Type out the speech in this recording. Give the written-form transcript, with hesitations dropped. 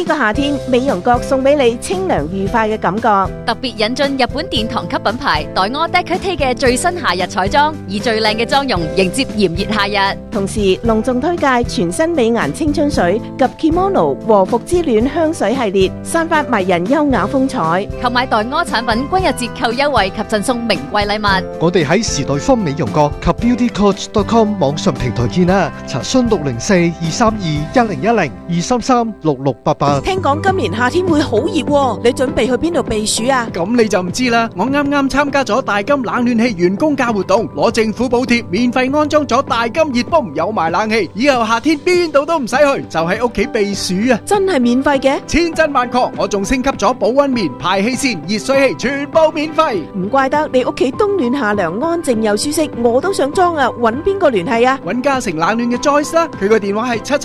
個夏天，美容閣送俾你清涼愉快嘅感覺。 特別引進日本殿堂級品牌黛柯 Decote 嘅最新夏日彩妝，以最靚嘅妝容迎接炎熱夏日。 同時隆重推介全新美顏青春水及 Kimono 和服之戀香水系列，散發迷人優雅風采。 購買黛柯產品均有折扣優惠及贈送名貴禮物。 我哋喺時代坊美容閣及 beautycoach.com 網上平台見啦，查詢604-232-1010 233-6688。 聽講今年夏天會好熱喎，你準備去邊度避暑啊？ 咁你就唔知啦，我啱啱參加咗大金冷暖氣員工價活動，攞政府補貼，免費安裝咗大金熱泵，有埋冷氣，以後夏天邊度都唔使去，就喺屋企避暑啊！ 真係免費嘅？ 千真萬確，我仲升級咗保溫棉、排氣扇、熱水器，全部免費。 唔怪得你屋企冬暖夏涼，安靜又舒適，我都想裝啊！搵邊個聯繫啊？ 搵嘉誠冷暖嘅 Joyce 啦，佢個電話係